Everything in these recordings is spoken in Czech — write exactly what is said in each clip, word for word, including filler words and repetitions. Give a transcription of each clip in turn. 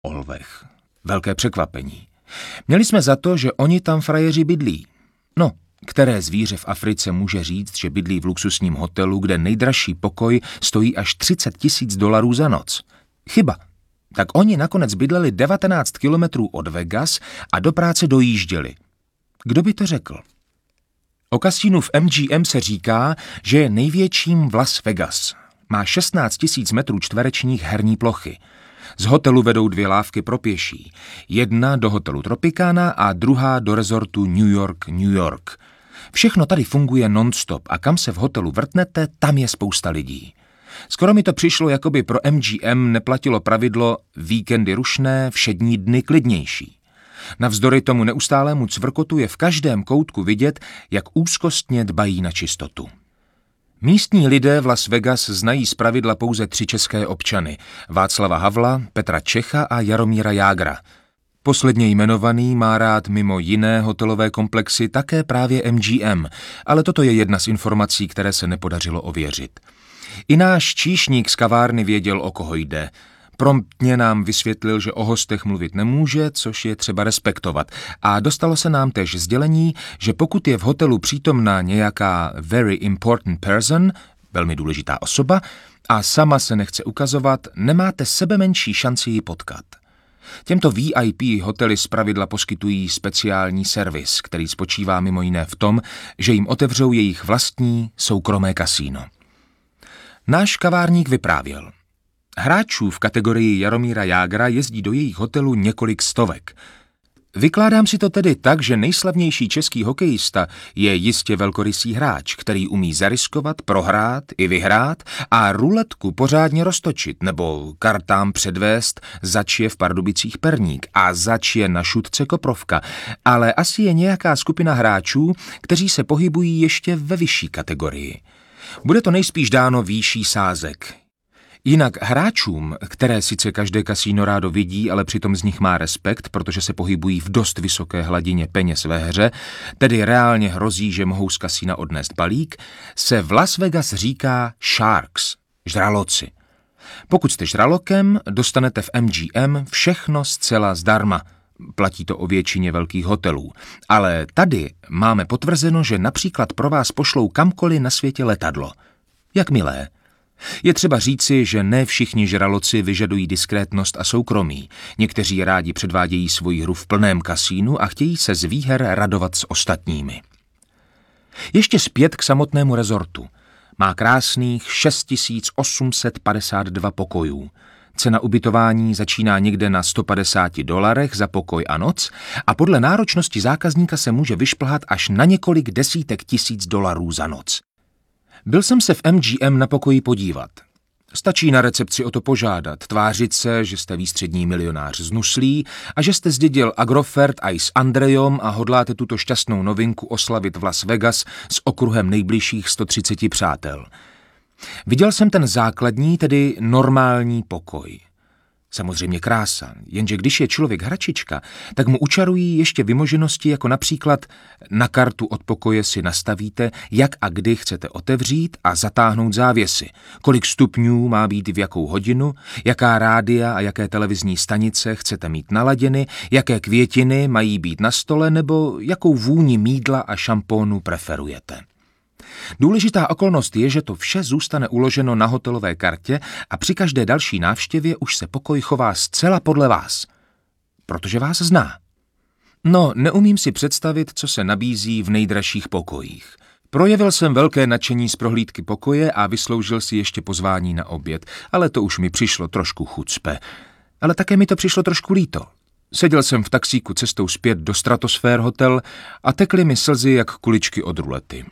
Olvech. Velké překvapení. Měli jsme za to, že oni tam frajeři bydlí. No, které zvíře v Africe může říct, že bydlí v luxusním hotelu, kde nejdražší pokoj stojí až třicet tisíc dolarů za noc? Chyba. Tak oni nakonec bydleli devatenáct kilometrů od Vegas a do práce dojížděli. Kdo by to řekl? O kasínu v M G M se říká, že je největším v Las Vegas. Má šestnáct tisíc metrů čtverečních herní plochy. Z hotelu vedou dvě lávky pro pěší. Jedna do hotelu Tropicana a druhá do rezortu New York, New York. Všechno tady funguje non-stop a kam se v hotelu vrtnete, tam je spousta lidí. Skoro mi to přišlo, jako by pro M G M neplatilo pravidlo víkendy rušné, všední dny klidnější. Navzdory tomu neustálému cvrkotu je v každém koutku vidět, jak úzkostně dbají na čistotu. Místní lidé v Las Vegas znají zpravidla pouze tři české občany, Václava Havla, Petra Čecha a Jaromíra Jágra. Posledně jmenovaný má rád mimo jiné hotelové komplexy také právě M G M, ale toto je jedna z informací, které se nepodařilo ověřit. I náš číšník z kavárny věděl, o koho jde. Promptně nám vysvětlil, že o hostech mluvit nemůže, což je třeba respektovat. A dostalo se nám též sdělení, že pokud je v hotelu přítomná nějaká very important person, velmi důležitá osoba, a sama se nechce ukazovat, nemáte sebemenší šanci ji potkat. Těmto V I P hotely zpravidla poskytují speciální servis, který spočívá mimo jiné v tom, že jim otevřou jejich vlastní soukromé kasíno. Náš kavárník vyprávěl. Hráčů v kategorii Jaromíra Jágra jezdí do jejich hotelu několik stovek. Vykládám si to tedy tak, že nejslavnější český hokejista je jistě velkorysý hráč, který umí zariskovat, prohrát i vyhrát a ruletku pořádně roztočit nebo kartám předvést, zač je v Pardubicích perník a zač je na šutce koprovka, ale asi je nějaká skupina hráčů, kteří se pohybují ještě ve vyšší kategorii. Bude to nejspíš dáno výší sázek. Jinak hráčům, které sice každé kasíno rádo vidí, ale přitom z nich má respekt, protože se pohybují v dost vysoké hladině peněz ve hře, tedy reálně hrozí, že mohou z kasína odnést balík, se v Las Vegas říká sharks, žraloci. Pokud jste žralokem, dostanete v M G M všechno zcela zdarma. Platí to o většině velkých hotelů. Ale tady máme potvrzeno, že například pro vás pošlou kamkoliv na světě letadlo. Jak milé. Je třeba říci, že ne všichni žraloci vyžadují diskrétnost a soukromí. Někteří rádi předvádějí svoji hru v plném kasínu a chtějí se z výher radovat s ostatními. Ještě zpět k samotnému rezortu. Má krásných šest tisíc osm set padesát dva pokojů. Cena ubytování začíná někde na sto padesát dolarech za pokoj a noc a podle náročnosti zákazníka se může vyšplhat až na několik desítek tisíc dolarů za noc. Byl jsem se v M G M na pokoji podívat. Stačí na recepci o to požádat, tvářit se, že jste výstřední milionář z Nuslí a že jste zdědil Agrofert a i s Andrejom a hodláte tuto šťastnou novinku oslavit v Las Vegas s okruhem nejbližších sto třicet přátel. Viděl jsem ten základní, tedy normální pokoj. Samozřejmě krása, jenže když je člověk hračička, tak mu učarují ještě vymoženosti, jako například na kartu od pokoje si nastavíte, jak a kdy chcete otevřít a zatáhnout závěsy, kolik stupňů má být v jakou hodinu, jaká rádia a jaké televizní stanice chcete mít naladěny, jaké květiny mají být na stole nebo jakou vůni mýdla a šampónu preferujete. Důležitá okolnost je, že to vše zůstane uloženo na hotelové kartě a při každé další návštěvě už se pokoj chová zcela podle vás, protože vás zná. No, neumím si představit, co se nabízí v nejdražších pokojích. Projevil jsem velké nadšení z prohlídky pokoje a vysloužil si ještě pozvání na oběd, ale to už mi přišlo trošku chucpe. Ale také mi to přišlo trošku líto. Seděl jsem v taxíku cestou zpět do Stratosphere Hotel a tekly mi slzy jak kuličky od rulety.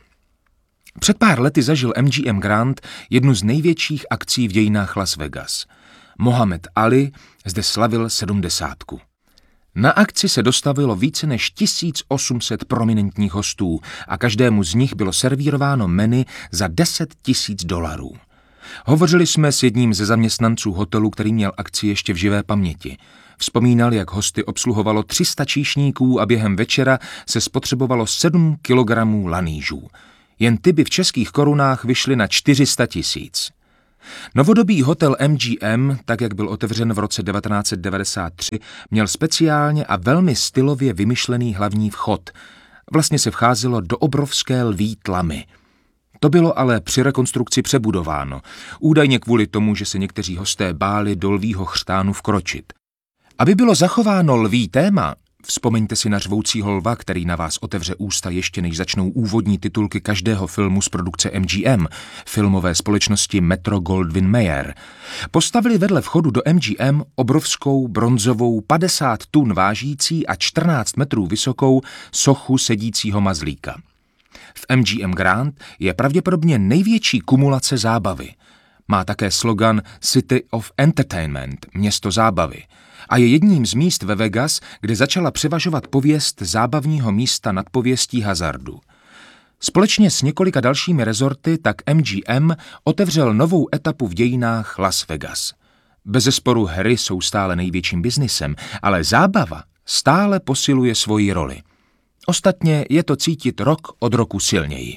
Před pár lety zažil M G M Grand jednu z největších akcí v dějinách Las Vegas. Mohamed Ali zde slavil sedmdesátku. Na akci se dostavilo více než tisíc osm set prominentních hostů a každému z nich bylo servírováno menu za deset tisíc dolarů. Hovořili jsme s jedním ze zaměstnanců hotelu, který měl akci ještě v živé paměti. Vzpomínal, jak hosty obsluhovalo tři sta číšníků a během večera se spotřebovalo sedm kilogramů lanýžů. Jen ty by v českých korunách vyšly na čtyři sta tisíc. Novodobý hotel M G M, tak jak byl otevřen v roce devatenáct set devadesát tři, měl speciálně a velmi stylově vymyšlený hlavní vchod. Vlastně se vcházelo do obrovské lví tlamy. To bylo ale při rekonstrukci přebudováno, údajně kvůli tomu, že se někteří hosté báli do lvího chřtánu vkročit. Aby bylo zachováno lví téma, vzpomeňte si na řvoucího lva, který na vás otevře ústa ještě než začnou úvodní titulky každého filmu z produkce M G M, filmové společnosti Metro-Goldwyn-Mayer. Postavili vedle vchodu do M G M obrovskou bronzovou padesát tun vážící a čtrnáct metrů vysokou sochu sedícího mazlíka. V M G M Grand je pravděpodobně největší kumulace zábavy. Má také slogan City of Entertainment, město zábavy, a je jedním z míst ve Vegas, kde začala převažovat pověst zábavního místa nad pověstí hazardu. Společně s několika dalšími rezorty tak M G M otevřel novou etapu v dějinách Las Vegas. Bezesporu hry jsou stále největším biznisem, ale zábava stále posiluje svoji roli. Ostatně je to cítit rok od roku silněji.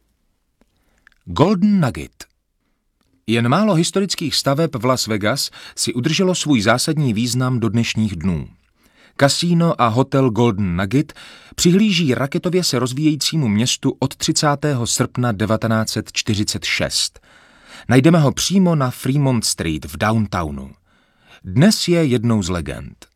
Golden Nugget. Jen málo historických staveb v Las Vegas si udrželo svůj zásadní význam do dnešních dnů. Kasíno a hotel Golden Nugget přihlíží raketově se rozvíjejícímu městu od třicátého srpna devatenáct set čtyřicet šest. Najdeme ho přímo na Fremont Street v downtownu. Dnes je jednou z legend.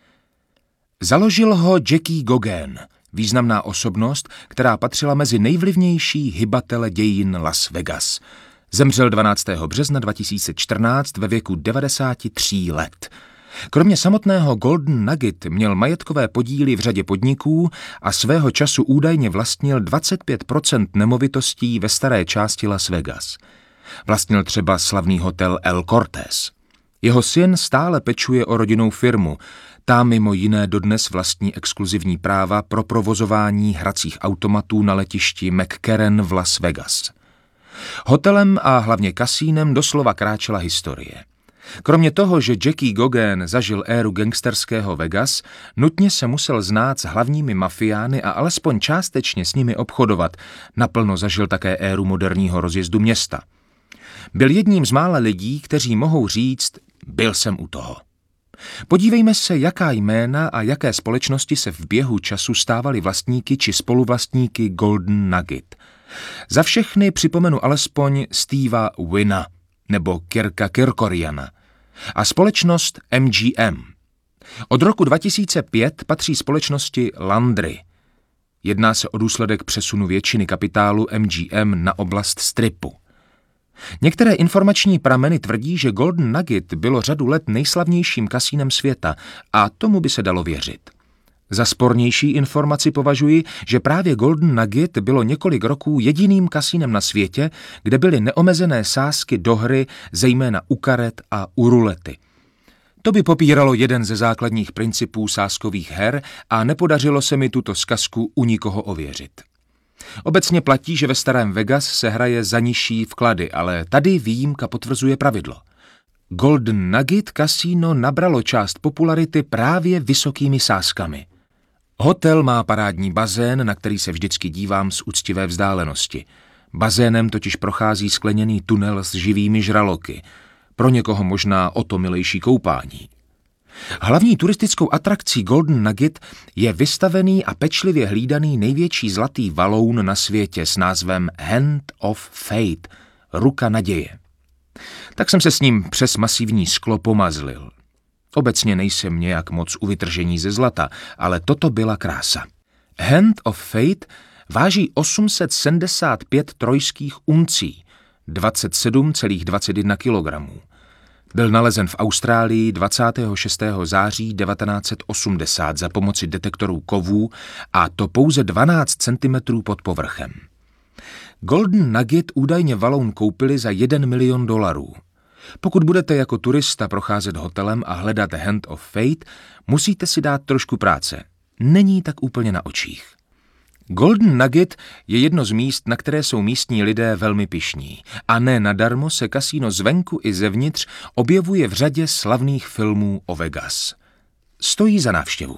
Založil ho Jackie Gauguin, významná osobnost, která patřila mezi nejvlivnější hybatele dějin Las Vegas. Zemřel dvanáctého března dva tisíce čtrnáct ve věku devadesáti tří let. Kromě samotného Golden Nugget měl majetkové podíly v řadě podniků a svého času údajně vlastnil dvacet pět procent nemovitostí ve staré části Las Vegas. Vlastnil třeba slavný hotel El Cortez. Jeho syn stále pečuje o rodinnou firmu, ta mimo jiné dodnes vlastní exkluzivní práva pro provozování hracích automatů na letišti McCarran v Las Vegas. Hotelem a hlavně kasínem doslova kráčela historie. Kromě toho, že Jackie Gauguin zažil éru gangsterského Vegas, nutně se musel znát s hlavními mafiány a alespoň částečně s nimi obchodovat, naplno zažil také éru moderního rozjezdu města. Byl jedním z mála lidí, kteří mohou říct, byl jsem u toho. Podívejme se, jaká jména a jaké společnosti se v běhu času stávaly vlastníky či spoluvlastníky Golden Nugget. Za všechny připomenu alespoň Steva Wyna nebo Kirka Kerkoriana a společnost M G M. Od roku dva tisíce pět patří společnosti Landry. Jedná se o důsledek přesunu většiny kapitálu M G M na oblast Stripu. Některé informační prameny tvrdí, že Golden Nugget bylo řadu let nejslavnějším kasínem světa a tomu by se dalo věřit. Za spornější informaci považuji, že právě Golden Nugget bylo několik roků jediným kasínem na světě, kde byly neomezené sázky do hry, zejména u karet a u rulety. To by popíralo jeden ze základních principů sázkových her a nepodařilo se mi tuto zkazku u nikoho ověřit. Obecně platí, že ve starém Vegas se hraje za nižší vklady, ale tady výjimka potvrzuje pravidlo. Golden Nugget kasíno nabralo část popularity právě vysokými sázkami. Hotel má parádní bazén, na který se vždycky dívám z úctivé vzdálenosti. Bazénem totiž prochází skleněný tunel s živými žraloky. Pro někoho možná o to milejší koupání. Hlavní turistickou atrakcí Golden Nugget je vystavený a pečlivě hlídaný největší zlatý valoun na světě s názvem Hand of Fate, ruka naděje. Tak jsem se s ním přes masivní sklo pomazlil. Obecně nejsem nějak moc u vytržení ze zlata, ale toto byla krása. Hand of Fate váží osm set sedmdesát pět trojských uncí, dvacet sedm celá dvacet jedna kilogramů. Byl nalezen v Austrálii dvacátého šestého září devatenáct set osmdesát za pomoci detektorů kovů a to pouze dvanáct centimetrů pod povrchem. Golden Nugget údajně valoun koupili za jeden milion dolarů. Pokud budete jako turista procházet hotelem a hledat Hand of Fate, musíte si dát trošku práce. Není tak úplně na očích. Golden Nugget je jedno z míst, na které jsou místní lidé velmi pyšní. A ne nadarmo se kasíno zvenku i zevnitř objevuje v řadě slavných filmů o Vegas. Stojí za návštěvu.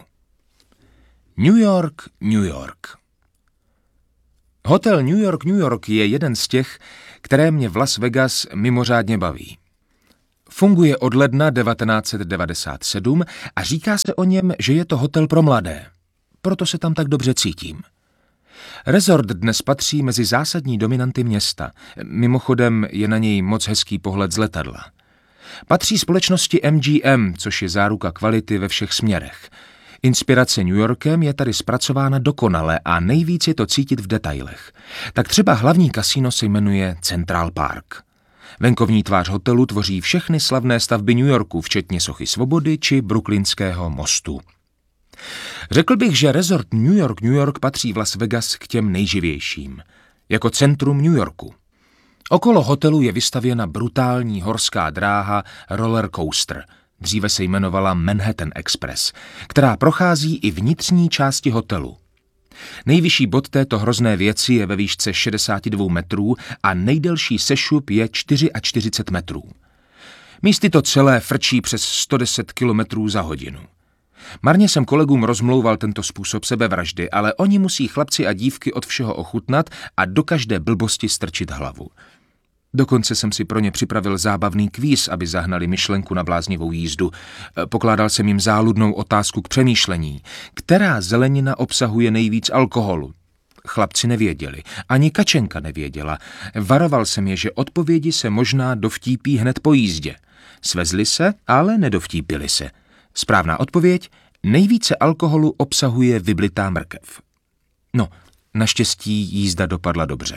New York, New York. Hotel New York, New York je jeden z těch, které mě v Las Vegas mimořádně baví. Funguje od ledna devatenáct set devadesát sedm a říká se o něm, že je to hotel pro mladé. Proto se tam tak dobře cítím. Resort dnes patří mezi zásadní dominanty města. Mimochodem je na něj moc hezký pohled z letadla. Patří společnosti M G M, což je záruka kvality ve všech směrech. Inspirace New Yorkem je tady zpracována dokonale a nejvíc je to cítit v detailech. Tak třeba hlavní kasino se jmenuje Central Park. Venkovní tvář hotelu tvoří všechny slavné stavby New Yorku, včetně Sochy svobody či Brooklynského mostu. Řekl bych, že resort New York New York patří v Las Vegas k těm nejživějším. Jako centrum New Yorku. Okolo hotelu je vystavěna brutální horská dráha Roller Coaster, dříve se jmenovala Manhattan Express, která prochází i vnitřní části hotelu. Nejvyšší bod této hrozné věci je ve výšce šedesát dva metrů a nejdelší sešup je čtyřicet čtyři metrů. Místy to celé frčí přes sto deset kilometrů za hodinu. Marně jsem kolegům rozmlouval tento způsob sebevraždy, ale oni musí chlapci a dívky od všeho ochutnat a do každé blbosti strčit hlavu. Dokonce jsem si pro ně připravil zábavný kvíz, aby zahnali myšlenku na bláznivou jízdu. Pokládal jsem jim záludnou otázku k přemýšlení. Která zelenina obsahuje nejvíc alkoholu? Chlapci nevěděli, ani Kačenka nevěděla. Varoval jsem je, že odpovědi se možná dovtípí hned po jízdě. Svezli se, ale nedovtípili se. Správná odpověď: nejvíce alkoholu obsahuje vyblitá mrkev. No, naštěstí jízda dopadla dobře.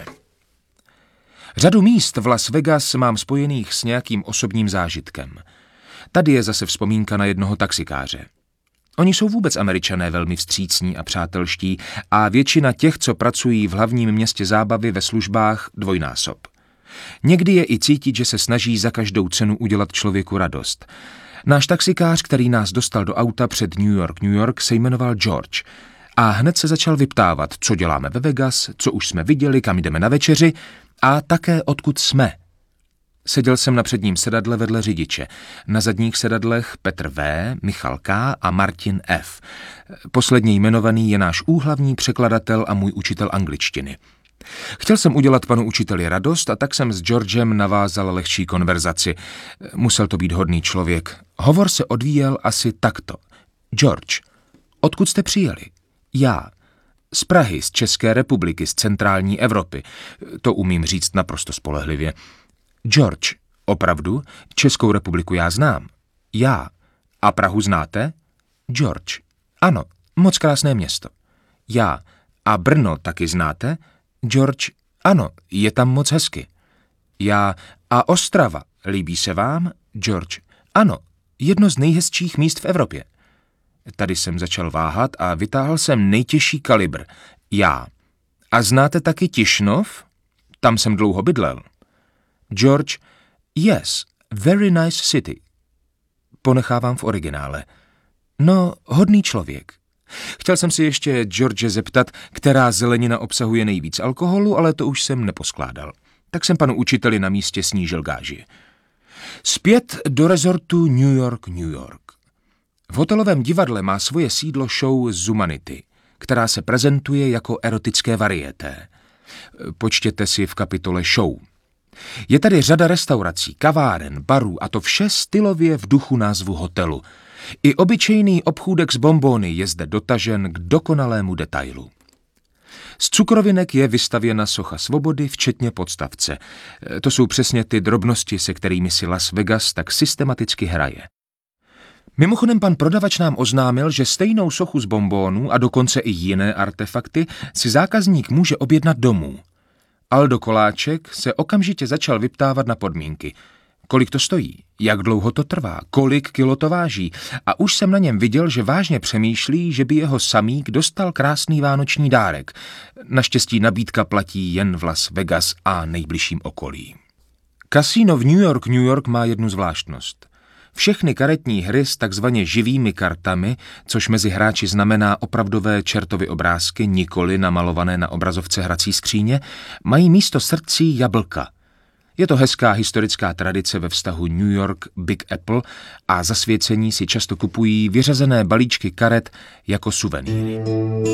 Řadu míst v Las Vegas mám spojených s nějakým osobním zážitkem. Tady je zase vzpomínka na jednoho taxikáře. Oni jsou vůbec Američané velmi vstřícní a přátelští a většina těch, co pracují v hlavním městě zábavy ve službách, dvojnásob. Někdy je i cítit, že se snaží za každou cenu udělat člověku radost. Náš taxikář, který nás dostal do auta před New York, New York, se jmenoval George a hned se začal vyptávat, co děláme ve Vegas, co už jsme viděli, kam jdeme na večeři a také odkud jsme. Seděl jsem na předním sedadle vedle řidiče. Na zadních sedadlech Petr V., Michal K. a Martin F. Posledně jmenovaný je náš úhlavní překladatel a můj učitel angličtiny. Chtěl jsem udělat panu učiteli radost a tak jsem s Georgem navázal lehčí konverzaci. Musel to být hodný člověk. Hovor se odvíjel asi takto. George, odkud jste přijeli? Já. Z Prahy, z České republiky, z centrální Evropy. To umím říct naprosto spolehlivě. George, opravdu? Českou republiku já znám. Já. A Prahu znáte? George, ano, moc krásné město. Já. A Brno taky znáte? George, ano, je tam moc hezky. Já. A Ostrava, líbí se vám? George, ano, jedno z nejhezčích míst v Evropě. Tady jsem začal váhat a vytáhl jsem nejtěžší kalibr. Já. A znáte taky Tišnov? Tam jsem dlouho bydlel. George, yes, very nice city. Ponechávám v originále. No, hodný člověk. Chtěl jsem si ještě George zeptat, která zelenina obsahuje nejvíc alkoholu, ale to už jsem neposkládal. Tak jsem panu učiteli na místě snížil gáži. Zpět do rezortu New York, New York. V hotelovém divadle má svoje sídlo show Zumanity, která se prezentuje jako erotické varieté. Počtěte si v kapitole show. Je tady řada restaurací, kaváren, barů a to vše stylově v duchu názvu hotelu. I obyčejný obchůdek s bonbony je zde dotažen k dokonalému detailu. Z cukrovinek je vystavěna socha svobody, včetně podstavce. To jsou přesně ty drobnosti, se kterými si Las Vegas tak systematicky hraje. Mimochodem pan prodavač nám oznámil, že stejnou sochu z bonbonů a dokonce i jiné artefakty si zákazník může objednat domů. Aldo Koláček se okamžitě začal vyptávat na podmínky. Kolik to stojí? Jak dlouho to trvá? Kolik kilo to váží? A už jsem na něm viděl, že vážně přemýšlí, že by jeho samík dostal krásný vánoční dárek. Naštěstí nabídka platí jen v Las Vegas a nejbližším okolí. Kasino v New York, New York má jednu zvláštnost. Všechny karetní hry s takzvaně živými kartami, což mezi hráči znamená opravdové čertovy obrázky, nikoli namalované na obrazovce hrací skříně, mají místo srdcí jablka. Je to hezká historická tradice ve vztahu New York Big Apple a zasvěcení si často kupují vyřazené balíčky karet jako suvenýry.